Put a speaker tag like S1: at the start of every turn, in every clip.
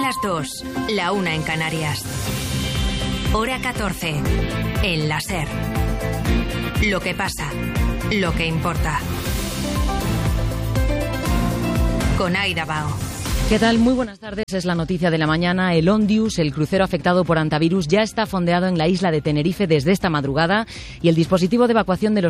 S1: las 2, la 1 en Canarias. Hora 14, en la SER. Lo que pasa, lo que importa. Con Aida Bao.
S2: ¿Qué tal? Muy buenas tardes. Es la noticia de la mañana. El Ondius, el crucero afectado por hantavirus, ya está fondeado en la isla de Tenerife desde esta madrugada y el dispositivo de evacuación de las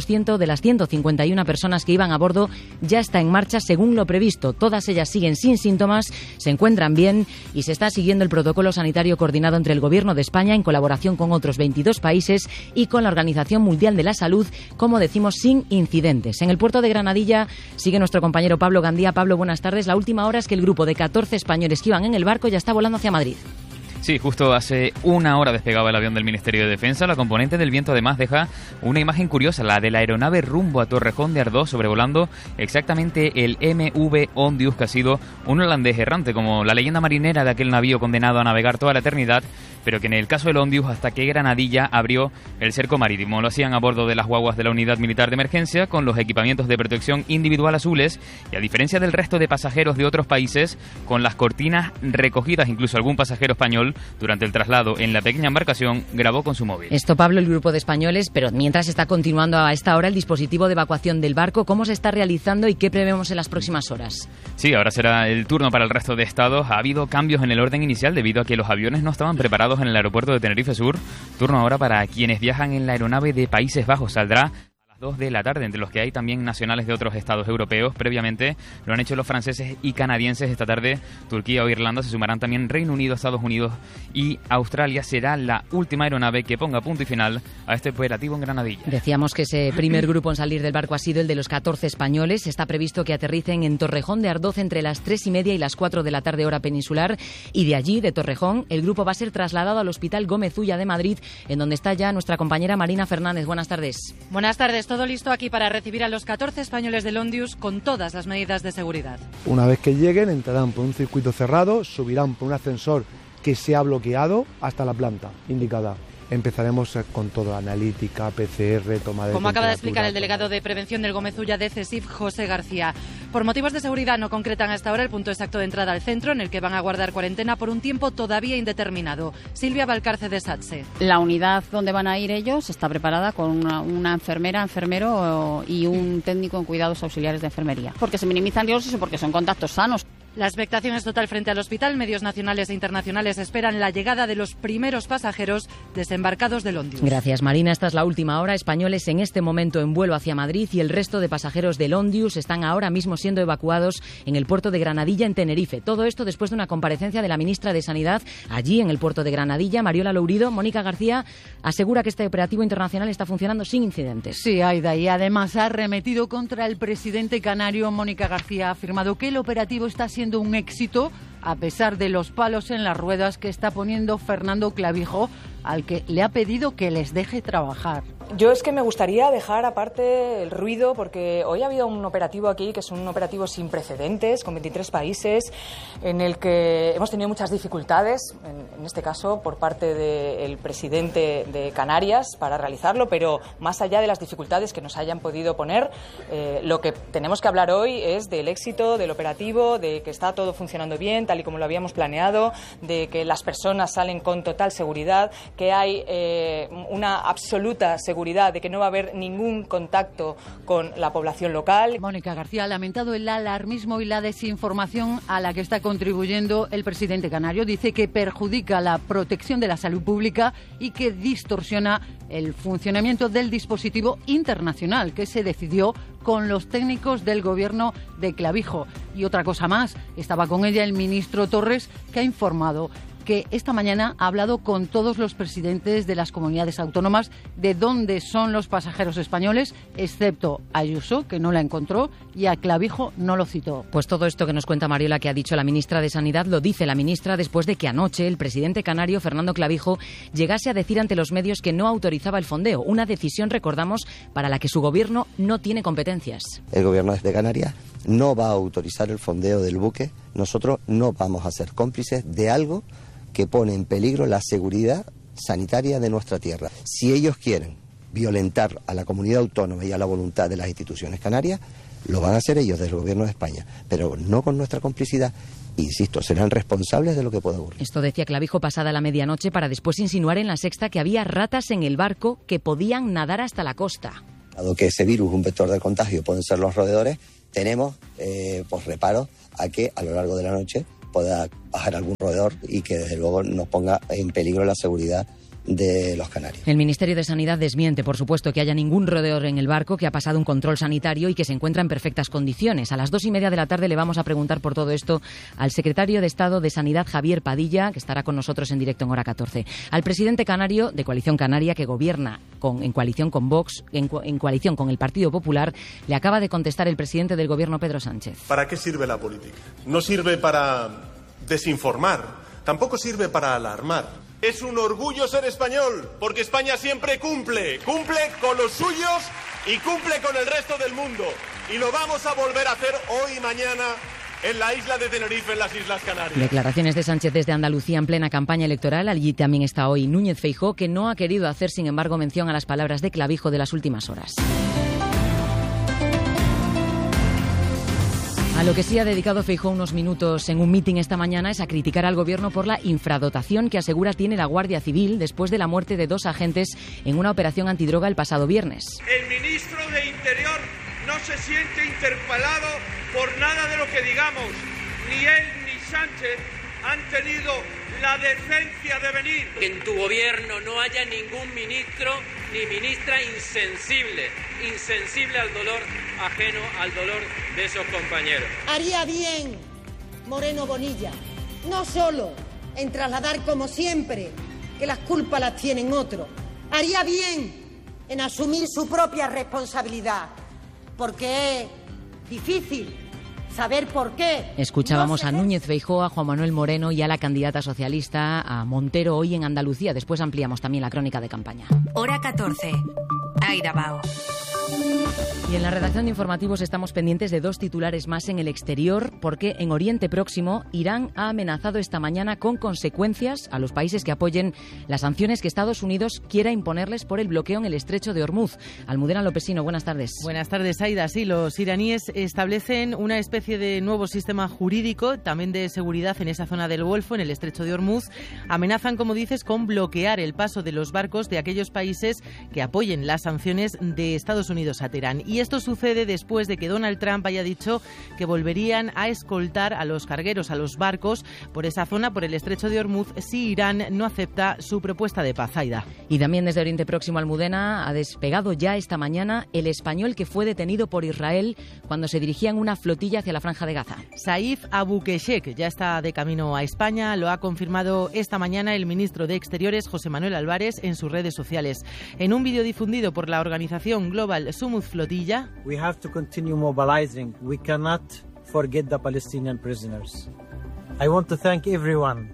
S2: 151 personas que iban a bordo ya está en marcha según lo previsto. Todas ellas siguen sin síntomas, se encuentran bien y se está siguiendo el protocolo sanitario coordinado entre el Gobierno de España en colaboración con otros 22 países y con la Organización Mundial de la Salud, como decimos, sin incidentes. En el puerto de Granadilla sigue nuestro compañero Pablo Gandía. Pablo, buenas tardes. La última hora es que el grupo de 14 españoles que iban en el barco ya está volando hacia Madrid.
S3: Sí, justo hace una hora despegaba el avión del Ministerio de Defensa. La componente del viento además deja una imagen curiosa, la de la aeronave rumbo a Torrejón de Ardoz, sobrevolando exactamente el MV Ondius, que ha sido un holandés errante, como la leyenda marinera de aquel navío condenado a navegar toda la eternidad, pero que en el caso del Ondius hasta que Granadilla abrió el cerco marítimo. Lo hacían a bordo de las guaguas de la Unidad Militar de Emergencia, con los equipamientos de protección individual azules, y a diferencia del resto de pasajeros de otros países, con las cortinas recogidas. Incluso algún pasajero español, durante el traslado en la pequeña embarcación, grabó con su móvil.
S2: Esto, Pablo, el grupo de españoles, pero mientras está continuando a esta hora el dispositivo de evacuación del barco, ¿cómo se está realizando y qué prevemos en las próximas horas?
S3: Sí, ahora será el turno para el resto de estados. Ha habido cambios en el orden inicial debido a que los aviones no estaban preparados en el aeropuerto de Tenerife Sur. Turno ahora para quienes viajan en la aeronave de Países Bajos. Saldrá 2 de la tarde, entre los que hay también nacionales de otros estados europeos. Previamente lo han hecho los franceses y canadienses. Esta tarde Turquía o Irlanda se sumarán también Reino Unido, Estados Unidos y Australia. Será la última aeronave que ponga punto y final a este operativo en Granadilla.
S2: Decíamos que ese primer grupo en salir del barco ha sido el de los 14 españoles. Está previsto que aterricen en Torrejón de Ardoz entre las 3:30 y las 4 de la tarde hora peninsular, y de allí, de Torrejón, el grupo va a ser trasladado al Hospital Gómez Ulla de Madrid, en donde está ya nuestra compañera Marina Fernández. Buenas tardes.
S4: Buenas tardes. Todo listo aquí para recibir a los 14 españoles del Ondius con todas las medidas de seguridad.
S5: Una vez que lleguen, entrarán por un circuito cerrado, subirán por un ascensor que se ha bloqueado hasta la planta indicada. Empezaremos con todo, analítica, PCR, toma de
S4: Como acaba de explicar el delegado de Prevención del Gómez Ulla de CESIF, José García. Por motivos de seguridad no concretan hasta ahora el punto exacto de entrada al centro, en el que van a guardar cuarentena por un tiempo todavía indeterminado. Silvia Valcarce de SATSE.
S6: La unidad donde van a ir ellos está preparada con una enfermera, enfermero y un técnico en cuidados auxiliares de enfermería. Porque se minimizan riesgos y porque son contactos sanos.
S4: La expectación es total frente al hospital. Medios nacionales e internacionales esperan la llegada de los primeros pasajeros desembarcados del Ondius.
S2: Gracias, Marina. Esta es la última hora. Españoles en este momento en vuelo hacia Madrid y el resto de pasajeros del Ondius están ahora mismo siendo evacuados en el puerto de Granadilla, en Tenerife. Todo esto después de una comparecencia de la ministra de Sanidad allí en el puerto de Granadilla, Mariola Lourido. Mónica García asegura que este operativo internacional está funcionando sin incidentes.
S7: Sí, Aida, y además ha arremetido contra el presidente canario. Mónica García ha afirmado que el operativo está siendo un éxito a pesar de los palos en las ruedas que está poniendo Fernando Clavijo, al que le ha pedido que les deje trabajar.
S8: Yo es que me gustaría dejar aparte el ruido, porque hoy ha habido un operativo aquí que es un operativo sin precedentes, con 23 países, en el que hemos tenido muchas dificultades, en este caso por parte del presidente de Canarias para realizarlo, pero más allá de las dificultades que nos hayan podido poner, lo que tenemos que hablar hoy es del éxito del operativo, de que está todo funcionando bien, tal y como lo habíamos planeado, de que las personas salen con total seguridad, que hay una absoluta seguridad de que no va a haber ningún contacto con la población local.
S7: Mónica García ha lamentado el alarmismo y la desinformación a la que está contribuyendo el presidente canario. Dice que perjudica la protección de la salud pública y que distorsiona el funcionamiento del dispositivo internacional que se decidió con los técnicos del gobierno de Clavijo. Y otra cosa más, estaba con ella el ministro Torres, que ha informado que esta mañana ha hablado con todos los presidentes de las comunidades autónomas de dónde son los pasajeros españoles, excepto a Ayuso, que no la encontró, y a Clavijo no lo citó.
S2: Pues todo esto que nos cuenta Mariola, que ha dicho la ministra de Sanidad, lo dice la ministra después de que anoche el presidente canario, Fernando Clavijo, llegase a decir ante los medios que no autorizaba el fondeo. Una decisión, recordamos, para la que su gobierno no tiene competencias.
S9: El gobierno de Canarias no va a autorizar el fondeo del buque. Nosotros no vamos a ser cómplices de algo que pone en peligro la seguridad sanitaria de nuestra tierra. Si ellos quieren violentar a la comunidad autónoma y a la voluntad de las instituciones canarias, lo van a hacer ellos desde el gobierno de España, pero no con nuestra complicidad Insisto, serán responsables de lo que pueda ocurrir.
S2: Esto decía Clavijo pasada la medianoche para después insinuar en La Sexta que había ratas en el barco que podían nadar hasta la costa.
S9: Dado que ese virus, un vector de contagio, pueden ser los roedores, tenemos reparo a que a lo largo de la noche pueda bajar algún roedor y que desde luego nos ponga en peligro la seguridad de los canarios.
S2: El Ministerio de Sanidad desmiente, por supuesto, que haya ningún roedor en el barco, que ha pasado un control sanitario y que se encuentra en perfectas condiciones. A las 2:30 de la tarde le vamos a preguntar por todo esto al secretario de Estado de Sanidad, Javier Padilla, que estará con nosotros en directo en Hora 14. Al presidente canario de Coalición Canaria, que gobierna en coalición con Vox, en coalición con el Partido Popular, le acaba de contestar el presidente del Gobierno, Pedro Sánchez.
S10: ¿Para qué sirve la política? No sirve para desinformar, tampoco sirve para alarmar. Es un orgullo ser español, porque España siempre cumple con los suyos y cumple con el resto del mundo. Y lo vamos a volver a hacer hoy y mañana en la isla de Tenerife, en las Islas Canarias.
S2: Declaraciones de Sánchez desde Andalucía en plena campaña electoral. Allí también está hoy Núñez Feijóo, que no ha querido hacer, sin embargo, mención a las palabras de Clavijo de las últimas horas. A lo que sí ha dedicado Feijóo unos minutos en un mitin esta mañana es a criticar al Gobierno por la infradotación que asegura tiene la Guardia Civil después de la muerte de 2 agentes en una operación antidroga el pasado viernes.
S11: El ministro de Interior no se siente interpelado por nada de lo que digamos. Ni él ni Sánchez han tenido la decencia de venir.
S12: Que en tu gobierno no haya ningún ministro ni ministra insensible al dolor ajeno al dolor de esos compañeros.
S13: Haría bien Moreno Bonilla, no solo en trasladar como siempre que las culpas las tienen otros, haría bien en asumir su propia responsabilidad, porque es difícil saber por qué.
S2: Escuchábamos a Núñez Feijóo, a Juan Manuel Moreno y a la candidata socialista, a Montero, hoy en Andalucía. Después ampliamos también la crónica de campaña.
S1: Hora 14. Aida Bao.
S2: Y en la redacción de informativos estamos pendientes de 2 titulares más en el exterior, porque en Oriente Próximo Irán ha amenazado esta mañana con consecuencias a los países que apoyen las sanciones que Estados Unidos quiera imponerles por el bloqueo en el estrecho de Hormuz. Almudena Lopesino, buenas tardes.
S14: Buenas tardes, Aida. Sí, los iraníes establecen una especie de nuevo sistema jurídico, también de seguridad en esa zona del Golfo, en el estrecho de Hormuz. Amenazan, como dices, con bloquear el paso de los barcos de aquellos países que apoyen las sanciones de Estados Unidos a Teherán. Y esto sucede después de que Donald Trump haya dicho que volverían a escoltar a los cargueros, a los barcos, por esa zona, por el estrecho de Hormuz, si Irán no acepta su propuesta de paz. Aida.
S2: Y también desde Oriente Próximo, Almudena, ha despegado ya esta mañana el español que fue detenido por Israel cuando se dirigía en una flotilla hacia la Franja de Gaza.
S14: Saif Abukeshek ya está de camino a España, lo ha confirmado esta mañana el ministro de Exteriores, José Manuel Álvarez, en sus redes sociales. En un vídeo difundido por la organización Global Sumud Flotilla,
S15: We have to continue mobilizing. We cannot forget the Palestinian prisoners. I want to thank everyone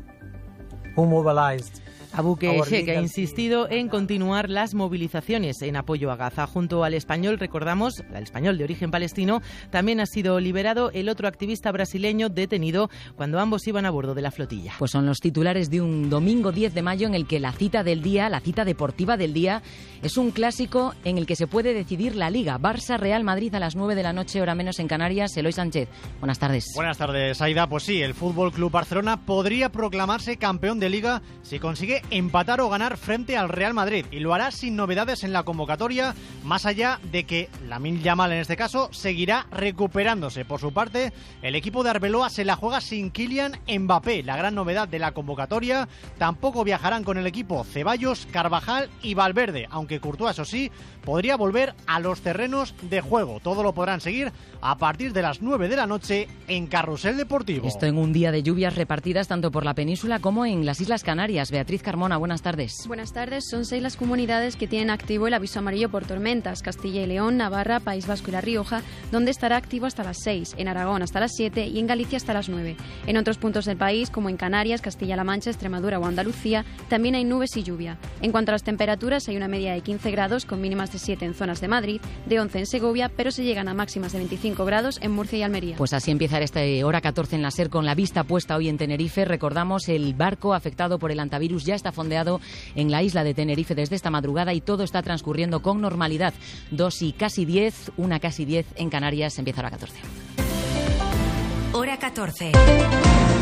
S15: who mobilized.
S14: Abukeshek ha insistido en continuar las movilizaciones en apoyo a Gaza. Junto al español, recordamos, al español de origen palestino, también ha sido liberado el otro activista brasileño detenido cuando ambos iban a bordo de la flotilla.
S2: Pues son los titulares de un domingo 10 de mayo en el que la cita del día, la cita deportiva del día, es un clásico en el que se puede decidir la Liga. Barça-Real Madrid a las 9 de la noche, hora menos en Canarias. Eloy Sánchez, buenas tardes.
S16: Buenas tardes, Aida. Pues sí, el FC Barcelona podría proclamarse campeón de Liga si consigue empatar o ganar frente al Real Madrid, y lo hará sin novedades en la convocatoria, más allá de que Lamine Yamal en este caso seguirá recuperándose. Por su parte, el equipo de Arbeloa se la juega sin Kylian Mbappé, la gran novedad de la convocatoria. Tampoco viajarán con el equipo Ceballos, Carvajal y Valverde, aunque Courtois, eso sí, podría volver a los terrenos de juego. Todo lo podrán seguir a partir de las 9 de la noche en Carrusel Deportivo.
S2: Esto en un día de lluvias repartidas tanto por la península como en las Islas Canarias. Beatriz Carmona, buenas tardes.
S17: Buenas tardes. Son 6 las comunidades que tienen activo el aviso amarillo por tormentas: Castilla y León, Navarra, País Vasco y La Rioja, donde estará activo hasta las 6, en Aragón hasta las 7 y en Galicia hasta las 9. En otros puntos del país, como en Canarias, Castilla-La Mancha, Extremadura o Andalucía, también hay nubes y lluvia. En cuanto a las temperaturas, hay una media de 15 grados con mínimas de 7 en zonas de Madrid, de 11 en Segovia, pero se llegan a máximas de 25 grados en Murcia y Almería.
S2: Pues así empieza esta hora 14 en la SER, con la vista puesta hoy en Tenerife. Recordamos, el barco afectado por el antivirus ya está fondeado en la isla de Tenerife desde esta madrugada y todo está transcurriendo con normalidad. 2 y casi 10, 1 casi 10 en Canarias. Empieza hora 14.
S1: Hora 14.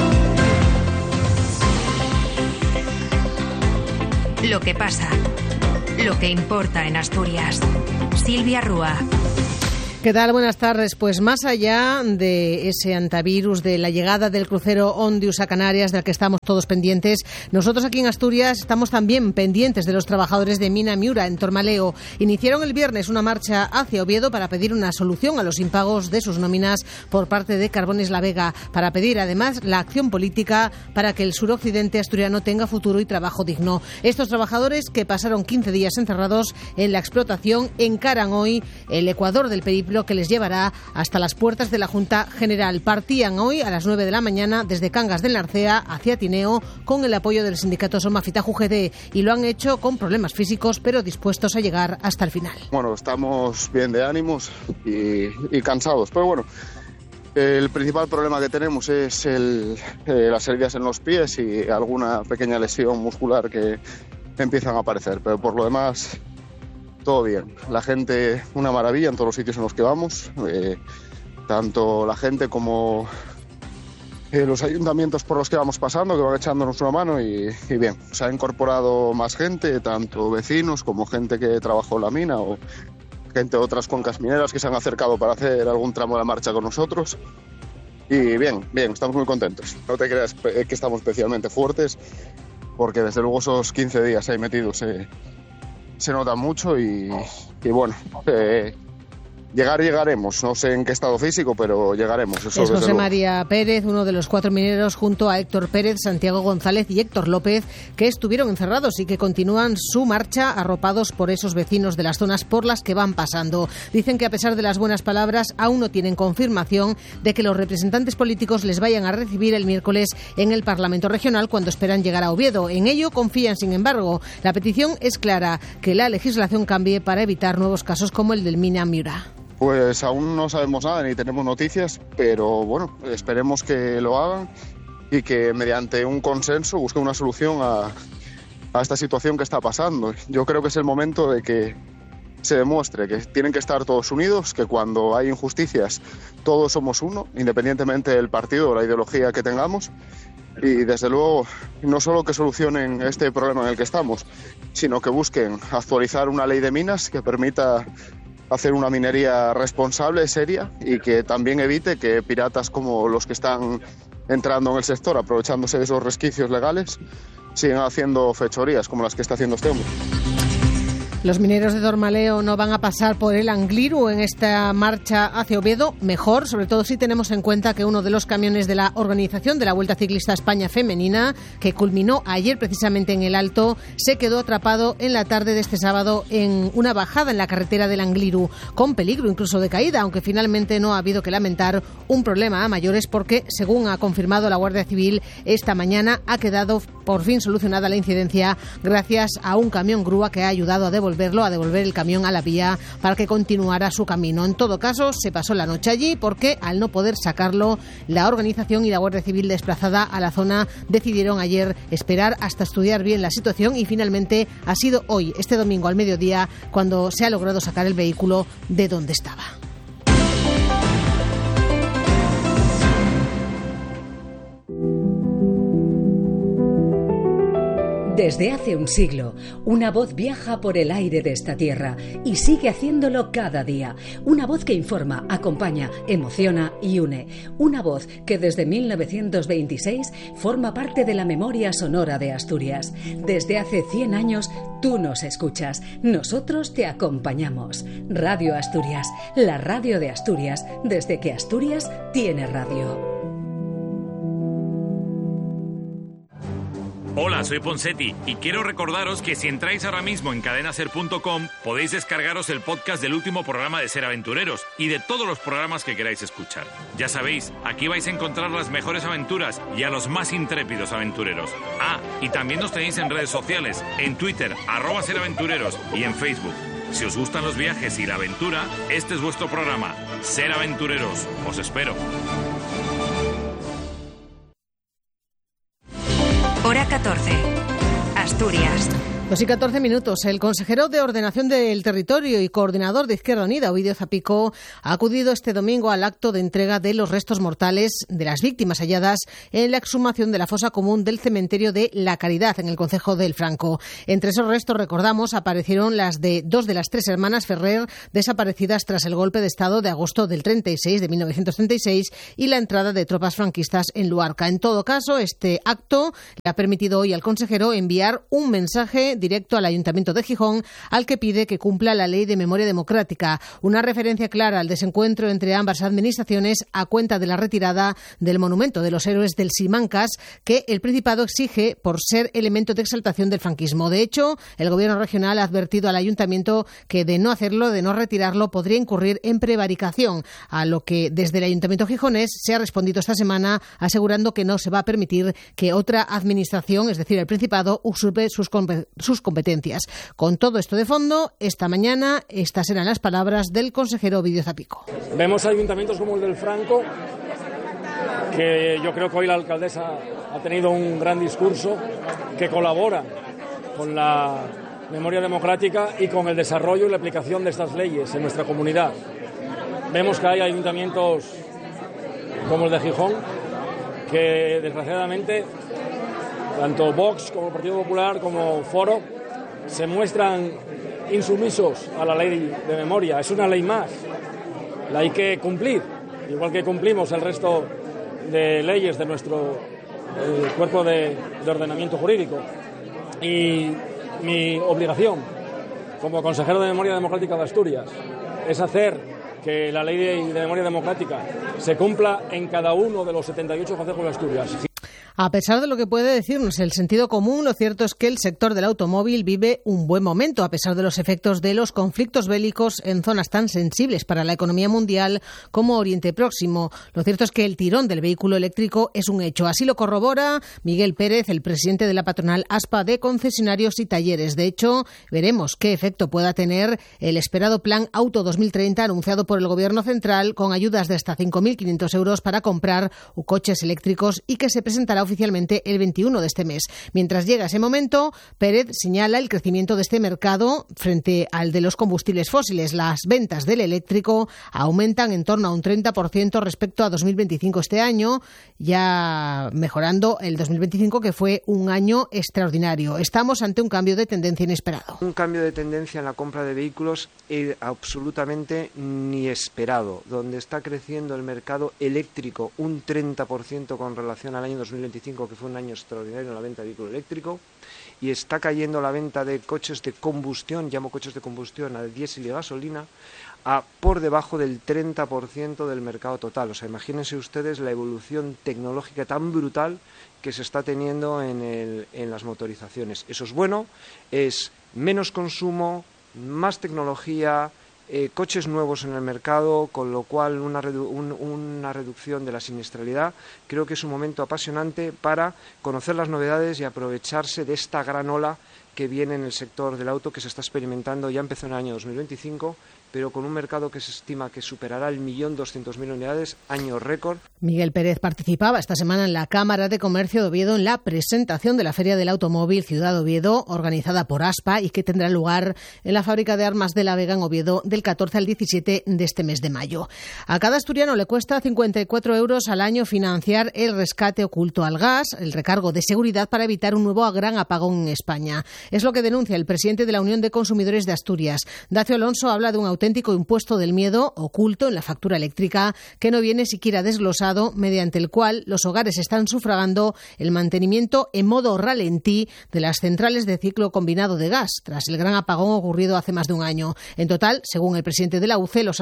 S1: Lo que pasa. Lo que importa en Asturias. Silvia Rúa.
S18: ¿Qué tal? Buenas tardes. Pues más allá de ese antivirus, de la llegada del crucero Ondius a Canarias, del que estamos todos pendientes, nosotros aquí en Asturias estamos también pendientes de los trabajadores de Mina Miura, en Tormaleo. Iniciaron el viernes una marcha hacia Oviedo para pedir una solución a los impagos de sus nóminas por parte de Carbones La Vega, para pedir además la acción política para que el suroccidente asturiano tenga futuro y trabajo digno. Estos trabajadores, que pasaron 15 días encerrados en la explotación, encaran hoy el ecuador del periplo que les llevará hasta las puertas de la Junta General. Partían hoy a las 9 de la mañana desde Cangas del Narcea hacia Tineo con el apoyo del sindicato Somafita UGT, y lo han hecho con problemas físicos pero dispuestos a llegar hasta el final.
S19: Bueno, estamos bien de ánimos y cansados, pero bueno, el principal problema que tenemos es las heridas en los pies y alguna pequeña lesión muscular que empiezan a aparecer, pero por lo demás todo bien. La gente, una maravilla en todos los sitios en los que vamos, tanto la gente como los ayuntamientos por los que vamos pasando, que van echándonos una mano y bien. Se ha incorporado más gente, tanto vecinos como gente que trabajó en la mina o gente de otras cuencas mineras que se han acercado para hacer algún tramo de la marcha con nosotros. Y bien, estamos muy contentos. No te creas que estamos especialmente fuertes, porque desde luego esos 15 días ahí metidos se nota mucho y bueno, llegaremos, no sé en qué estado físico, pero llegaremos. Eso
S18: es José María Pérez, uno de los 4 mineros, junto a Héctor Pérez, Santiago González y Héctor López, que estuvieron encerrados y que continúan su marcha arropados por esos vecinos de las zonas por las que van pasando. Dicen que a pesar de las buenas palabras, aún no tienen confirmación de que los representantes políticos les vayan a recibir el miércoles en el Parlamento Regional, cuando esperan llegar a Oviedo. En ello confían, sin embargo. La petición es clara: que la legislación cambie para evitar nuevos casos como el del Mina Miura.
S19: Pues aún no sabemos nada ni tenemos noticias, pero bueno, esperemos que lo hagan y que mediante un consenso busquen una solución a esta situación que está pasando. Yo creo que es el momento de que se demuestre que tienen que estar todos unidos, que cuando hay injusticias todos somos uno, independientemente del partido o la ideología que tengamos. Y desde luego no solo que solucionen este problema en el que estamos, sino que busquen actualizar una ley de minas que permita hacer una minería responsable, seria, y que también evite que piratas como los que están entrando en el sector, aprovechándose de esos resquicios legales, sigan haciendo fechorías como las que está haciendo este hombre.
S18: Los mineros de Tormaleo no van a pasar por el Angliru en esta marcha hacia Oviedo. Mejor, sobre todo si tenemos en cuenta que uno de los camiones de la organización de la Vuelta Ciclista España Femenina, que culminó ayer precisamente en el Alto, se quedó atrapado en la tarde de este sábado en una bajada en la carretera del Angliru, con peligro incluso de caída, aunque finalmente no ha habido que lamentar un problema a mayores, porque, según ha confirmado la Guardia Civil esta mañana, ha quedado por fin solucionada la incidencia gracias a un camión grúa que ha ayudado a devolver el camión a la vía para que continuara su camino. En todo caso, se pasó la noche allí porque, al no poder sacarlo, la organización y la Guardia Civil desplazada a la zona decidieron ayer esperar hasta estudiar bien la situación, y finalmente ha sido hoy, este domingo al mediodía, cuando se ha logrado sacar el vehículo de donde estaba.
S20: Desde hace un siglo, una voz viaja por el aire de esta tierra y sigue haciéndolo cada día. Una voz que informa, acompaña, emociona y une. Una voz que desde 1926 forma parte de la memoria sonora de Asturias. Desde hace 100 años, tú nos escuchas. Nosotros te acompañamos. Radio Asturias, la radio de Asturias, desde que Asturias tiene radio.
S21: Hola, soy Ponsetti y quiero recordaros que si entráis ahora mismo en cadenaser.com podéis descargaros el podcast del último programa de Ser Aventureros y de todos los programas que queráis escuchar. Ya sabéis, aquí vais a encontrar las mejores aventuras y a los más intrépidos aventureros. Ah, y también nos tenéis en redes sociales, en Twitter, @seraventureros, y en Facebook. Si os gustan los viajes y la aventura, este es vuestro programa. Ser Aventureros. Os espero.
S1: Hora 14. Asturias.
S18: 2:14. El consejero de Ordenación del Territorio y coordinador de Izquierda Unida, Ovidio Zapico, ha acudido este domingo al acto de entrega de los restos mortales de las víctimas halladas en la exhumación de la fosa común del cementerio de La Caridad, en el concejo del Franco. Entre esos restos, recordamos, aparecieron las de 2 de las 3 hermanas Ferrer desaparecidas tras el golpe de Estado de agosto de 1936, y la entrada de tropas franquistas en Luarca. En todo caso, este acto le ha permitido hoy al consejero enviar un mensaje directo al Ayuntamiento de Gijón, al que pide que cumpla la Ley de Memoria Democrática, una referencia clara al desencuentro entre ambas administraciones a cuenta de la retirada del monumento de los héroes del Simancas, que el Principado exige por ser elemento de exaltación del franquismo. De hecho, el Gobierno regional ha advertido al Ayuntamiento que de no hacerlo, de no retirarlo, podría incurrir en prevaricación, a lo que desde el Ayuntamiento gijonés se ha respondido esta semana asegurando que no se va a permitir que otra administración, es decir, el Principado, usurpe sus competencias. Con todo esto de fondo, esta mañana estas eran las palabras del consejero Ovidio Zapico.
S3: Vemos ayuntamientos como el del Franco, que yo creo que hoy la alcaldesa ha tenido un gran discurso que colabora con la memoria democrática y con el desarrollo y la aplicación de estas leyes en nuestra comunidad. Vemos que hay ayuntamientos como el de Gijón, que desgraciadamente tanto Vox como el Partido Popular como Foro se muestran insumisos a la ley de memoria. Es una ley más, la hay que cumplir, igual que cumplimos el resto de leyes de nuestro cuerpo de ordenamiento jurídico. Y mi obligación como consejero de Memoria Democrática de Asturias es hacer que la ley de memoria democrática se cumpla en cada uno de los 78 concejos de Asturias.
S18: A pesar de lo que puede decirnos el sentido común, lo cierto es que el sector del automóvil vive un buen momento, a pesar de los efectos de los conflictos bélicos en zonas tan sensibles para la economía mundial como Oriente Próximo. Lo cierto es que el tirón del vehículo eléctrico es un hecho. Así lo corrobora Miguel Pérez, el presidente de la patronal ASPA de concesionarios y talleres. De hecho, veremos qué efecto pueda tener el esperado Plan Auto 2030 anunciado por el Gobierno central, con ayudas de hasta 5.500 euros para comprar coches eléctricos, y que se presentará oficialmente el 21 de este mes. Mientras llega ese momento, Pérez señala el crecimiento de este mercado frente al de los combustibles fósiles. Las ventas del eléctrico aumentan en torno a un 30% respecto a 2025 este año, ya mejorando el 2025, que fue un año extraordinario. Estamos ante un cambio de tendencia inesperado.
S22: Un cambio de tendencia en la compra de vehículos absolutamente ni esperado, donde está creciendo el mercado eléctrico un 30% con relación al año 2025, que fue un año extraordinario en la venta de vehículo eléctrico, y está cayendo la venta de coches de combustión, llamo coches de combustión a diésel y gasolina, a por debajo del 30% del mercado total. O sea, imagínense ustedes la evolución tecnológica tan brutal que se está teniendo en las motorizaciones. Eso es bueno, es menos consumo, más tecnología, coches nuevos en el mercado, con lo cual una reducción de la siniestralidad. Creo que es un momento apasionante para conocer las novedades y aprovecharse de esta gran ola que viene en el sector del auto, que se está experimentando. Ya empezó en el año 2025, pero con un mercado que se estima que superará el 1.200.000 unidades, año récord.
S18: Miguel Pérez participaba esta semana en la Cámara de Comercio de Oviedo en la presentación de la Feria del Automóvil Ciudad Oviedo, organizada por ASPA, y que tendrá lugar en la Fábrica de Armas de la Vega en Oviedo del 14 al 17 de este mes de mayo. A cada asturiano le cuesta 54 euros al año financiar el rescate oculto al gas, el recargo de seguridad, para evitar un nuevo gran apagón en España. Es lo que denuncia el presidente de la Unión de Consumidores de Asturias. Dacio Alonso habla de un auténtico impuesto del miedo oculto en la factura eléctrica, que no viene siquiera desglosado, mediante el cual los hogares están sufragando el mantenimiento en modo ralentí de las centrales de ciclo combinado de gas, tras el gran apagón ocurrido hace más de un año. En total, según el presidente de la UCE, los